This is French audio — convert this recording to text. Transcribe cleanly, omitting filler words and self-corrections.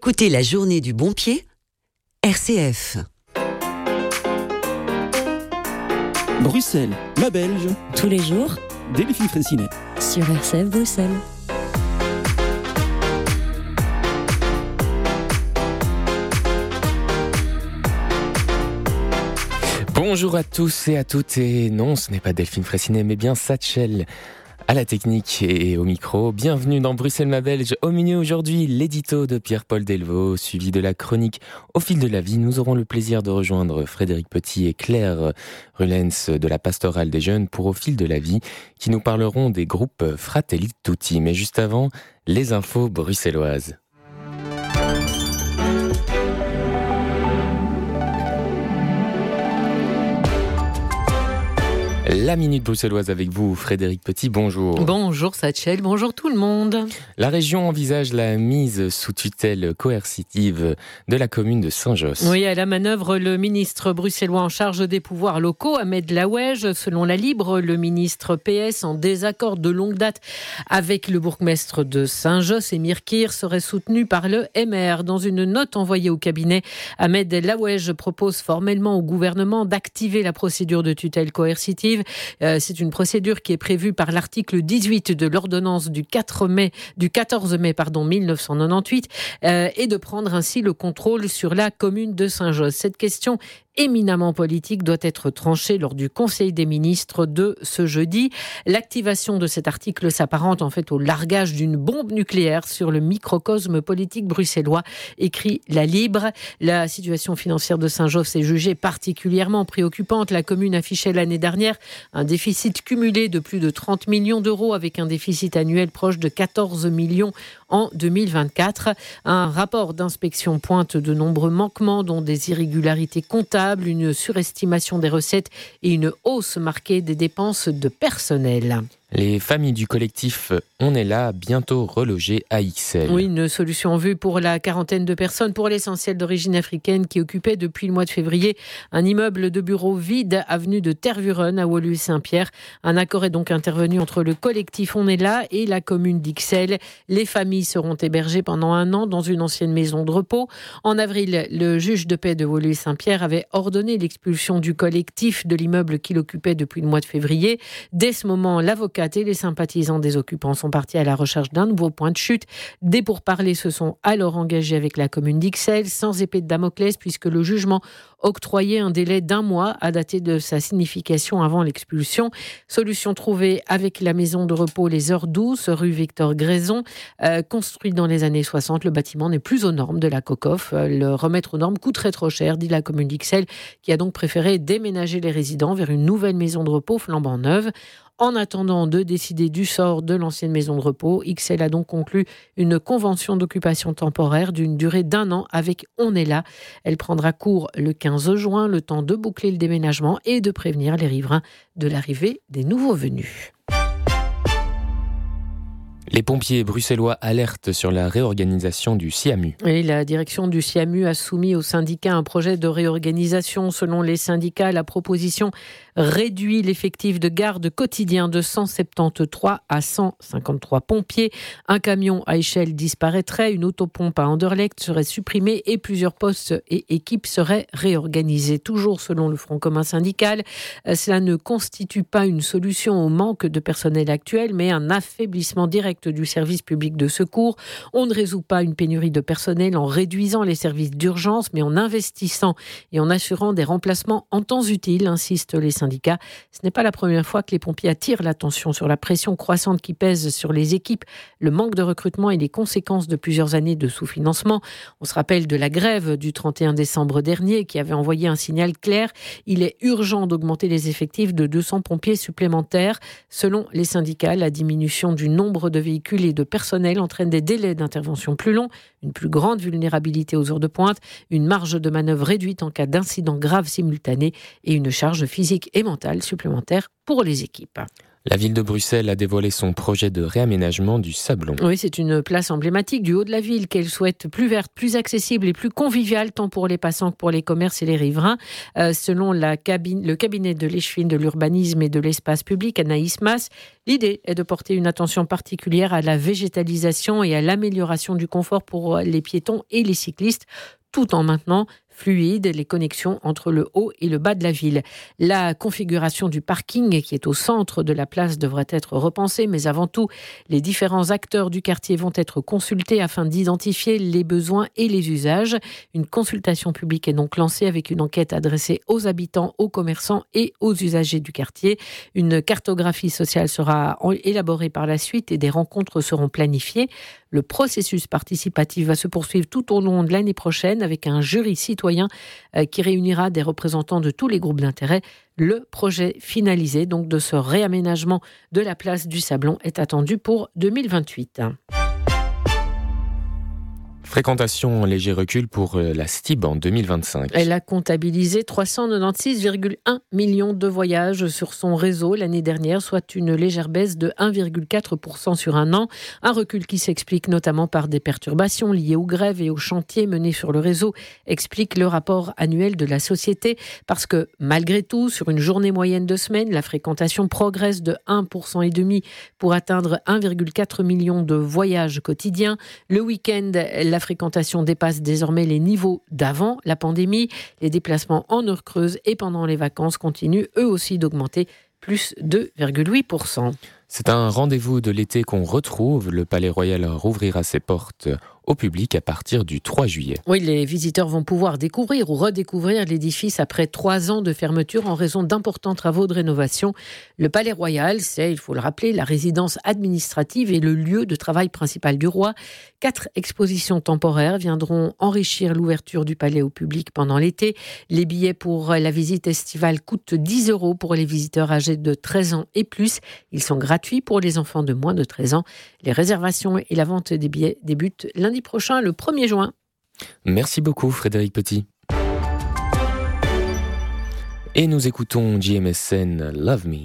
écoutez la journée du bon pied, RCF. Bruxelles, ma Belge. Tous les jours, Delphine Fraissinet. sur RCF Bruxelles. Bonjour à tous et à toutes, et non, ce n'est pas Delphine Fraissinet, mais bien Satchel à la technique et au micro. Bienvenue dans Bruxelles ma Belge. Au menu aujourd'hui, l'édito de Pierre-Paul Delvaux, suivi de la chronique Au fil de la vie. Nous aurons le plaisir de rejoindre Frédéric Petit et Claire Rulens de la Pastorale des Jeunes pour Au fil de la vie, qui nous parleront des groupes Fratelli Tutti. Mais juste avant, les infos bruxelloises. La Minute Bruxelloise avec vous, Frédéric Petit, bonjour. Bonjour Satchel, bonjour tout le monde. La région envisage la mise sous tutelle coercitive de la commune de Saint-Josse. Oui, à la manœuvre, le ministre bruxellois en charge des pouvoirs locaux, Ahmed Laouej. Selon la Libre, le ministre PS, en désaccord de longue date avec le bourgmestre de Saint-Josse, Émir Kir, serait soutenu par le MR. Dans une note envoyée au cabinet, Ahmed Laouej propose formellement au gouvernement d'activer la procédure de tutelle coercitive. C'est une procédure qui est prévue par l'article 18 de l'ordonnance du 14 mai 1998 et de prendre ainsi le contrôle sur la commune de Saint-Josse. Cette question éminemment politique doit être tranchée lors du Conseil des ministres de ce jeudi. L'activation de cet article s'apparente en fait au largage d'une bombe nucléaire sur le microcosme politique bruxellois, écrit la Libre. La situation financière de Saint-Josse est jugée particulièrement préoccupante. La commune affichait l'année dernière un déficit cumulé de plus de 30 millions d'euros avec un déficit annuel proche de 14 millions en 2024. Un rapport d'inspection pointe de nombreux manquements, dont des irrégularités comptables, une surestimation des recettes et une hausse marquée des dépenses de personnel. Les familles du collectif On est là, bientôt relogées à Ixelles. Oui, une solution en vue pour la quarantaine de personnes, pour l'essentiel d'origine africaine, qui occupaient depuis le mois de février un immeuble de bureaux vide, avenue de Tervuren à Woluwe-Saint-Pierre. Un accord est donc intervenu entre le collectif On est là et la commune d'Ixelles. Les familles seront hébergées pendant 1 an dans une ancienne maison de repos. En avril, le juge de paix de Woluwe-Saint-Pierre avait ordonné l'expulsion du collectif de l'immeuble qu'il occupait depuis le mois de février. Dès ce moment, l'avocat et les sympathisants des occupants sont partis à la recherche d'un nouveau point de chute. Des pourparlers se sont alors engagés avec la commune d'Ixelles, sans épée de Damoclès, puisque le jugement octroyait un délai d'1 mois à dater de sa signification avant l'expulsion. Solution trouvée avec la maison de repos Les Heures Douces, rue Victor Grayson. Construit dans les années 60, le bâtiment n'est plus aux normes de la COCOF. Le remettre aux normes coûterait trop cher, dit la commune d'Ixelles, qui a donc préféré déménager les résidents vers une nouvelle maison de repos flambant neuve. En attendant de décider du sort de l'ancienne maison de repos, Ixelles a donc conclu une convention d'occupation temporaire d'une durée d'1 an avec On est là. Elle prendra cours le 15 juin, le temps de boucler le déménagement et de prévenir les riverains de l'arrivée des nouveaux venus. Les pompiers bruxellois alertent sur la réorganisation du SIAMU. Et la direction du SIAMU a soumis aux syndicats un projet de réorganisation. Selon les syndicats, la proposition réduit l'effectif de garde quotidien de 173 à 153 pompiers. Un camion à échelle disparaîtrait, une autopompe à Anderlecht serait supprimée et plusieurs postes et équipes seraient réorganisés. Toujours selon le Front commun syndical, cela ne constitue pas une solution au manque de personnel actuel, mais un affaiblissement direct du service public de secours. On ne résout pas une pénurie de personnel en réduisant les services d'urgence, mais en investissant et en assurant des remplacements en temps utile, insistent les syndicats. Ce n'est pas la première fois que les pompiers attirent l'attention sur la pression croissante qui pèse sur les équipes, le manque de recrutement et les conséquences de plusieurs années de sous-financement. On se rappelle de la grève du 31 décembre dernier qui avait envoyé un signal clair. Il est urgent d'augmenter les effectifs de 200 pompiers supplémentaires. Selon les syndicats, la diminution du nombre de véhicules et de personnel entraîne des délais d'intervention plus longs, une plus grande vulnérabilité aux heures de pointe, une marge de manœuvre réduite en cas d'incident grave simultané et une charge physique et mentale supplémentaire pour les équipes. La ville de Bruxelles a dévoilé son projet de réaménagement du Sablon. Oui, c'est une place emblématique du haut de la ville qu'elle souhaite plus verte, plus accessible et plus conviviale, tant pour les passants que pour les commerces et les riverains. Selon le cabinet de l'échevine de l'urbanisme et de l'espace public, Anaïs Mas, l'idée est de porter une attention particulière à la végétalisation et à l'amélioration du confort pour les piétons et les cyclistes, tout en maintenant fluide les connexions entre le haut et le bas de la ville. La configuration du parking qui est au centre de la place devrait être repensée, mais avant tout, les différents acteurs du quartier vont être consultés afin d'identifier les besoins et les usages. Une consultation publique est donc lancée avec une enquête adressée aux habitants, aux commerçants et aux usagers du quartier. Une cartographie sociale sera élaborée par la suite et des rencontres seront planifiées. Le processus participatif va se poursuivre tout au long de l'année prochaine avec un jury citoyen qui réunira des représentants de tous les groupes d'intérêt. Le projet finalisé donc de ce réaménagement de la place du Sablon est attendu pour 2028. Fréquentation en léger recul pour la STIB en 2025. Elle a comptabilisé 396,1 millions de voyages sur son réseau l'année dernière, soit une légère baisse de 1,4% sur un an. Un recul qui s'explique notamment par des perturbations liées aux grèves et aux chantiers menés sur le réseau, explique le rapport annuel de la société. Parce que malgré tout, sur une journée moyenne de semaine, la fréquentation progresse de 1,5% pour atteindre 1,4 million de voyages quotidiens. Le week-end, la fréquentation dépasse désormais les niveaux d'avant la pandémie. Les déplacements en heure creuse et pendant les vacances continuent eux aussi d'augmenter, plus 2,8%. C'est un rendez-vous de l'été qu'on retrouve. Le Palais Royal rouvrira ses portes au public à partir du 3 juillet. Oui, les visiteurs vont pouvoir découvrir ou redécouvrir l'édifice après 3 ans de fermeture en raison d'importants travaux de rénovation. Le Palais Royal, c'est, il faut le rappeler, la résidence administrative et le lieu de travail principal du roi. 4 expositions temporaires viendront enrichir l'ouverture du palais au public pendant l'été. Les billets pour la visite estivale coûtent 10 € pour les visiteurs âgés de 13 ans et plus. Ils sont gratuits pour les enfants de moins de 13 ans. Les réservations et la vente des billets débutent lundi prochain, le 1er juin. Merci beaucoup Frédéric Petit. Et nous écoutons JMSN Love Me.